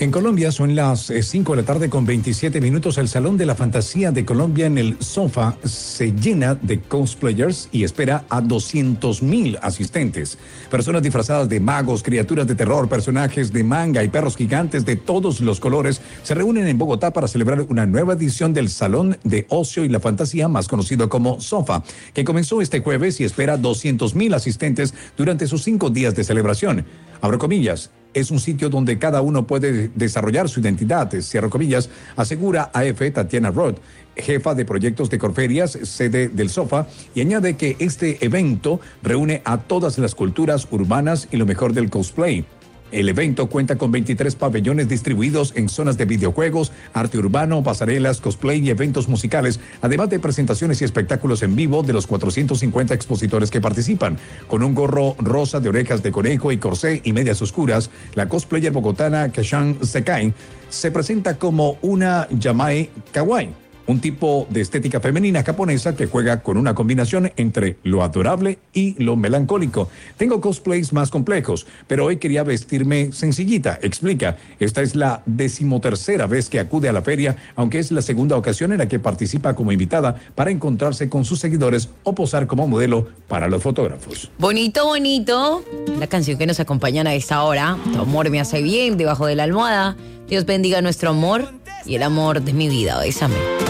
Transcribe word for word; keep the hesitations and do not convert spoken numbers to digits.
En Colombia son las cinco de la tarde con veintisiete minutos. El Salón de la Fantasía de Colombia en el Sofa se llena de cosplayers y espera a doscientos mil asistentes. Personas disfrazadas de magos, criaturas de terror, personajes de manga y perros gigantes de todos los colores se reúnen en Bogotá para celebrar una nueva edición del Salón de Ocio y la Fantasía, más conocido como Sofa, que comenzó este jueves y espera doscientos mil asistentes durante sus cinco días de celebración. Abro comillas. Es un sitio donde cada uno puede desarrollar su identidad, cierro comillas, asegura A F Tatiana Roth, jefa de proyectos de Corferias, sede del Sofa, y añade que este evento reúne a todas las culturas urbanas y lo mejor del cosplay. El evento cuenta con veintitrés pabellones distribuidos en zonas de videojuegos, arte urbano, pasarelas, cosplay y eventos musicales, además de presentaciones y espectáculos en vivo de los cuatrocientos cincuenta expositores que participan. Con un gorro rosa de orejas de conejo y corsé y medias oscuras, la cosplayer bogotana Kashan Sekai se presenta como una Yamae Kawaii, un tipo de estética femenina japonesa que juega con una combinación entre lo adorable y lo melancólico. Tengo cosplays más complejos, pero hoy quería vestirme sencillita, explica. Esta es la decimotercera vez que acude a la feria, aunque es la segunda ocasión en la que participa como invitada para encontrarse con sus seguidores o posar como modelo para los fotógrafos. Bonito, bonito. La canción que nos acompañan a esta hora. Tu amor me hace bien, debajo de la almohada. Dios bendiga nuestro amor y el amor de mi vida. Bésame.